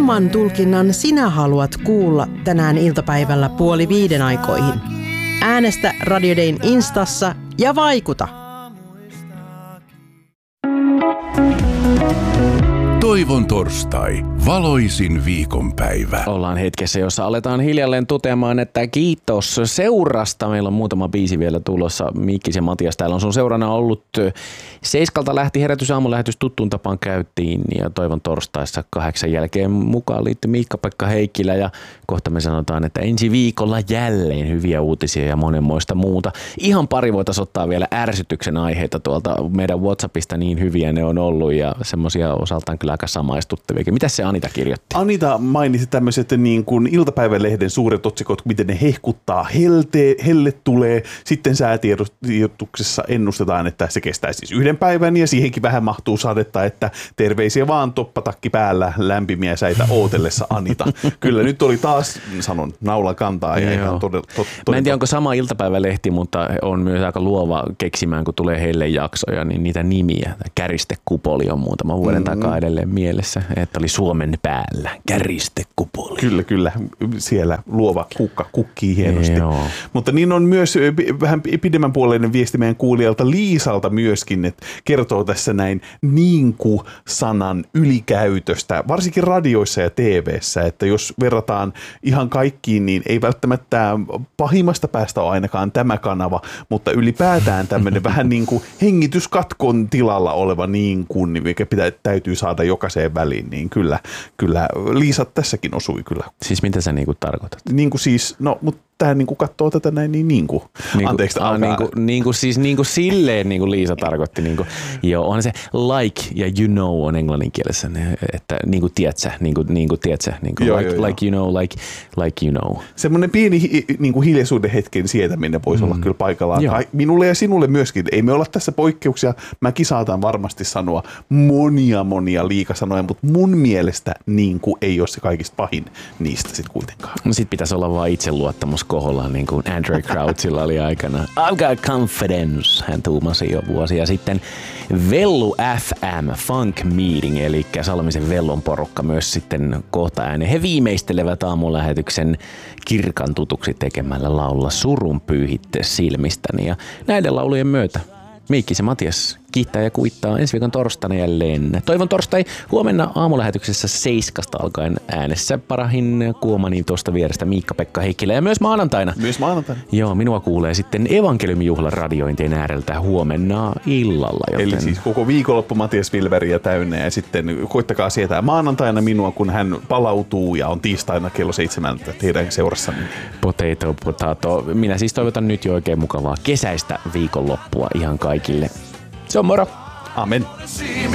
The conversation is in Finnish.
kumman tulkinnan sinä haluat kuulla tänään iltapäivällä 4:30 aikoihin? Äänestä Radio Dayn Instassa ja vaikuta! Toivon torstai. Valoisin viikonpäivä. Ollaan hetkessä, jossa aletaan hiljalleen toteamaan, että kiitos seurasta. Meillä on muutama biisi vielä tulossa. Mikkis ja Matias täällä on sun seurana ollut. 7 lähti aamulähetys tuttuun tapaan käytiin ja Toivon torstaissa 8 jälkeen mukaan liittyi Miikka-Pekka Heikkilä ja kohta me sanotaan, että ensi viikolla jälleen hyviä uutisia ja monenmoista muuta. Ihan pari voitaisiin ottaa vielä ärsytyksen aiheita tuolta meidän WhatsAppista, niin hyviä ne on ollut ja semmoisia osaltaan kyllä aika samaistuttaviakin. Mitä se Anita kirjoitti? Anita mainitsi tämmöiset niin kuin iltapäivälehden suuret otsikot, miten ne hehkuttaa, helle tulee. Sitten säätiedotuksessa ennustetaan, että se kestää siis 1 päivän ja siihenkin vähän mahtuu sadetta, että terveisiä vaan toppatakki päällä, lämpimiä säitä ootellessa Anita. Kyllä nyt oli taas, sanon, naula kantaa ja ihan todella. Mä en tiedä, onko sama iltapäivälehti, mutta on myös aika luova keksimään, kun tulee heille jaksoja, niin niitä nimiä. Käristekupoli on muutama vuoden takaa edelleen mielessä, että oli Suomen päällä. Käristekupoli. Kyllä. Siellä luova kukka kukkii hienosti. Joo. Mutta niin on myös vähän pidemmän puoleinen viesti meidän kuulijalta Liisalta myöskin, että kertoo tässä näin niinku-sanan ylikäytöstä, varsinkin radioissa ja TV:ssä, että jos verrataan ihan kaikkiin, niin ei välttämättä pahimmasta päästä ole ainakaan tämä kanava, mutta ylipäätään tämmöinen vähän niin kuin hengityskatkon tilalla oleva niin kuin, mikä täytyy saada jokaiseen väliin, niin kyllä Liisa tässäkin osui kyllä. Siis mitä sä niinku tarkoitat? Niinku siis, no mutta tää niinku katsoo tätä näin niinku. Anteeksi. Niinku silleen niinku Liisa tarkoitti niinku. Joo, onhan se like ja you know on englanninkielessä, että niinku tiedätkö, niinku tiedätkö, niinku like you know, like you know. Semmoinen pieni niinku hiljaisuuden hetken sietäminen voisi olla kyllä paikallaan. Minulle ja sinulle myöskin. Ei me olla tässä poikkeuksia. Mäkin saatan varmasti sanoa monia liikasanoja, mutta mun mielestä niinku ei ole se kaikista pahin niistä sitten kuitenkaan. No sit pitäisi olla vaan itseluottamus koholla, niin kuin Andre Crouchilla oli aikana. I've got confidence, hän tuumasi jo vuosia sitten. Vellu FM, Funk Meeting, eli Salmisen Vellon porukka myös sitten kohta ääneen. He viimeistelevät aamulähetyksen kirkan tutuksi tekemällä laulla Surun pyyhitte silmistäni. Ja näiden laulujen myötä Miikkis ja Matias kiittää ja kuittaa ensi viikon torstaina jälleen. Toivon torstai huomenna aamulähetyksessä 7 alkaen äänessä Parahin Kuomani tuosta vierestä Miikka-Pekka Heikkilä ja myös maanantaina. Joo, minua kuulee sitten Evankeliumijuhlan radiointien ääreltä huomenna illalla. Joten... Eli siis koko viikonloppu Matias Wilberiä täynnä ja sitten koittakaa sietää maanantaina minua, kun hän palautuu ja on tiistaina kello 7 teidän seurassanne. Potato. Minä siis toivotan nyt jo oikein mukavaa kesäistä viikonloppua ihan kaikille. Se on moro. Amen.